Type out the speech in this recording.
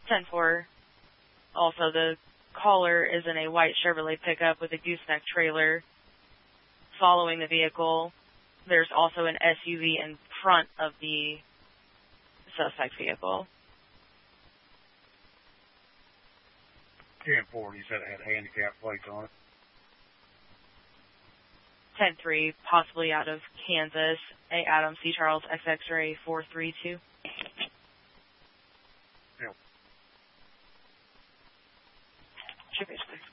10-4. Also, the caller is in a white Chevrolet pickup with a gooseneck trailer. Following the vehicle, there's also an SUV in front of the suspect vehicle. 10-4, you said it had handicap plates on it. 10-3, possibly out of Kansas. A Adam C. Charles XX-Ray 432. Yep. Sure.